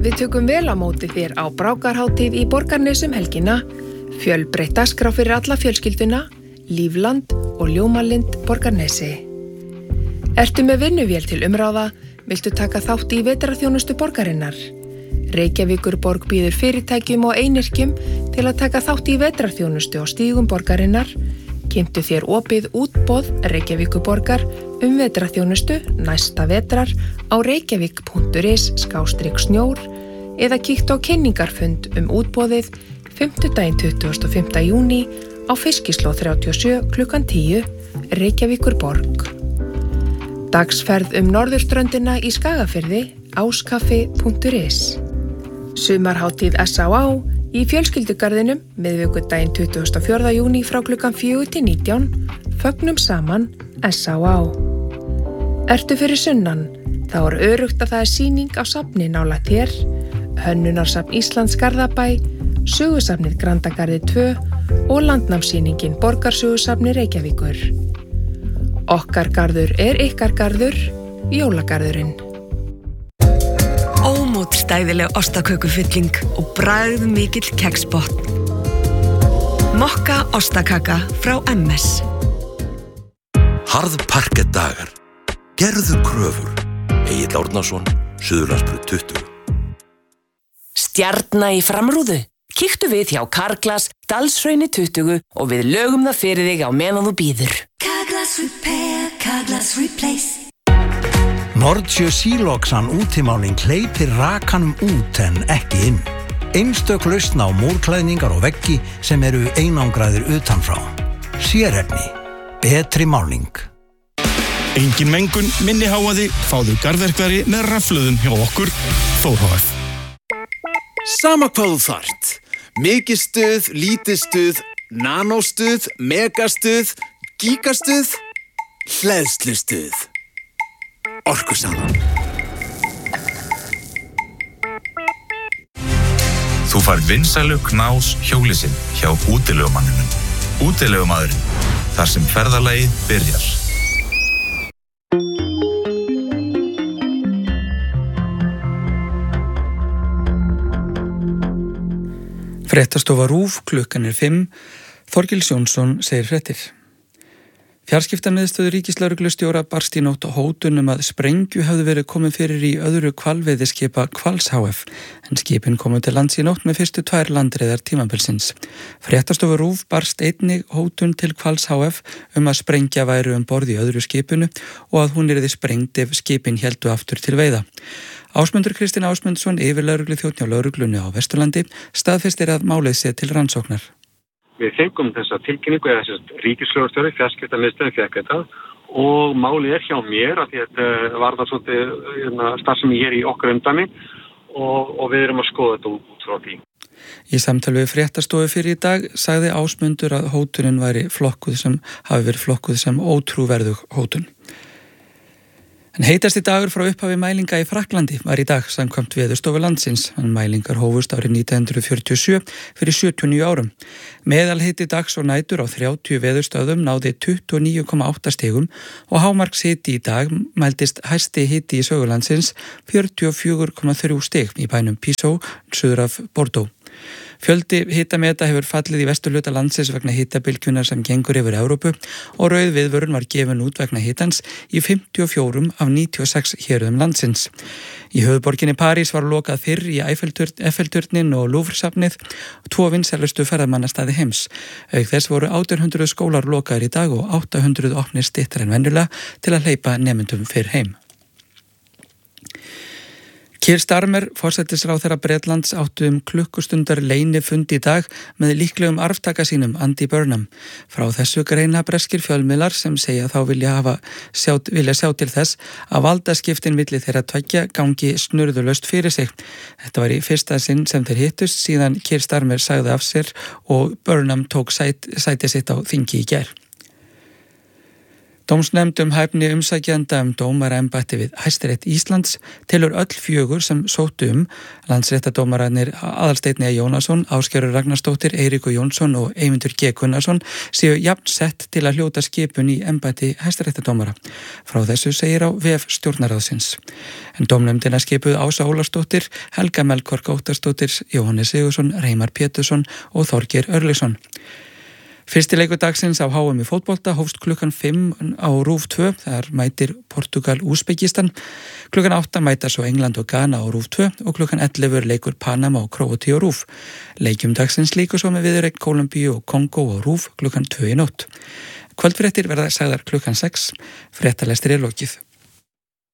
Við tökum vel á móti þér á Brákarhátíð í Borgarnesum helgina, fjölbreytt dagskrá fyrir alla fjölskylduna, Lífland og Ljómalind Borgarnesi. Ertu með vinnuvél til umráða, viltu taka þátt í vetrarþjónustu borgarinnar? Reykjavíkurborg býður fyrirtækjum og einyrkjum til að taka þátt í vetrarþjónustu á stígum borgarinnar. Kynntu þér opið útboð Reykjavíkurborgar vetrarþjónustu næsta vetrar á reykjavík.is/snjór eða kíktu á kynningarfund útboðið 5. 25. júní á Fiskislóð 37 klukkan 10, Reykjavíkurborg. Dagsferð norðurströndina í Skagafirði, áskaffi.is. Sumarhátíð S.A.A. í fjölskyldugarðinum miðvikudaginn 24. júní frá klukkan 4 til 19, fögnum saman S.A.A. Ertu fyrir sunnan? Þá öruggt að það sýning á safni nálægt þér, Hönnunarsafn Íslands Garðabæ, Sögusafnið Grandagarði 2 og landnámssýningin Borgarsögusafni Reykjavíkur. Okkar garður ykkar garður, jólagarðurinn. Ómótstæðileg ostakökufylling og bragð mikill keksbotn. Mokka ostakaka frá MS. Harðparkettdagar. Gerðu kröfur. Egill Árnason, Suðurlandsbraut 20. Stjarna í framrúðu. Kíktu við hjá Carglass, Dalshrauni 20 og við lögum það fyrir þig á meðan þú bíður. Carglass Repair, Carglass Replace. Nordsjö Síloksan útimáling hleypir rakanum út en ekki inn. Einstök lausn á múrklæðningar og veggi sem eru einangraðir utanfrá. Sérefni. Betri máling. Engin mengun, minni háaði, fáðu garðverkvari með rafhlöðum hjá okkur, Þór HF. Sama hvað þú þarft. Mikið stuð, lítið stuð, nanóstuð, megastuð, gigastuð, hleðslustuð. Orkusalan. Þú færð vinsælu knás hjólisinn hjá útilegumanninum. Útilegumadurinn, þar sem ferðalagið byrjar. Fréttastofa RÚV, klukkan 5. Þorgils Jónsson segir fréttir. Fjarskiptamiðstöð ríkislögreglustjóra barst í nótt hótun að sprengju hafði verið komið fyrir í öðru hvalveiðiskipa Hvals HF, en skipin komu til lands í nótt með fyrstu 2 landreiðar tímabilsins. Fréttastofa RÚV barst einnig hótun til Hvals HF að sprengja væri borð í öðru skipinu og að hún yrði sprengt ef skipin héldu aftur til veiða. Ásmundur Kristinn Ásmundsson, yfirlögregluþjónn hjá lögreglunni á Vesturlandi, staðfestir að málið sé til rannsóknar. Við fengum þessa tilkynningu eða þess ríkislögreglustjóri, fjarskiptamiðstöðin fékk þetta og málið hjá mér að þetta var það svolítið starfsemi hér í okkar umdæmi og við erum að skoða þetta út frá því. Í samtali við fréttastofu fyrir í dag sagði Ásmundur að hótunin hafi verið flokkuð sem ótrúverðug hótun. En heitasti dagur frá upphafi mælinga í Frakklandi var í dag samkvæmt Veðurstofu landsins, en mælingar hófust árið 1947 fyrir 79 árum. Meðalhiti dags og nætur á 30 veðurstöðum náði 29,8 stigum og hámarkshiti í dag mældist hæsti hiti í sögulandsins 44,3 stig í bænum Písó, suður af Bordeaux. Fjöldi hitameta hefur fallið í vesturhluta landsins vegna hitabylgjunar sem gengur yfir Evrópu og rauð viðvörun var gefin út vegna hitans í 54 af 96 héruðum landsins. Í höfuðborginni París var lokað fyrr í Eiffelturnin og Louvre-safnið, 2 vinsælustu ferðamannastaði heims. Auk þess voru 1800 skólar lokaðir í dag og 800 opnir styttar en venjulega til að hleypa nemendum fyrr heim. Keir Starmer, forsætisráðherra Bretlands, áttu klukkustundar leynifund í dag með líklegum arftaka sínum Andy Burnham. Frá þessu greina breskir fjölmiðlar sem segja þá vilja sjá til þess að valdaskiptin milli þeirra tveggja gangi snurðulaust fyrir sig. Þetta var í fyrsta sinn sem þeir hittust síðan Keir Starmer sagði af sér og Burnham tók sæti sitt á þingi í gær. Dómsnefnd hæfni umsækjanda dómaraembætti við Hæstarétt Íslands telur öll 4 sem sóttu landsréttardómararnir Aðalsteinn E. Jónasson, Ásgerður Ragnarsdóttir, Eiríkur Jónsson og Eymundur G. Gunnarsson séu jafn sett til að hljóta skipun í embætti hæstaréttardómara. Frá þessu segir á vef stjórnarráðsins. En dómnefndina skipuð Ása Ólafsdóttir, Helga Melkork Óttarsdóttir, Jóhannes Sigursson, Reimar Pétursson og Þorgeir Örlygsson. Fyrsti leikur dagsins á HM í fótbolta hófst klukkan 5 á RÚV 2, þar mætir Portugal Úsbekistan. Klukkan 8 mæta svo England og Ghana á RÚV 2 og klukkan 11 leikur Panama og Króatíu á RÚV. Leikjum dagsins líkur svo með viðureign Kólumbíu og Kongó á RÚV klukkan 2 í nótt. Kvöldfréttir verða sagðar klukkan 6, fréttalestir lokið.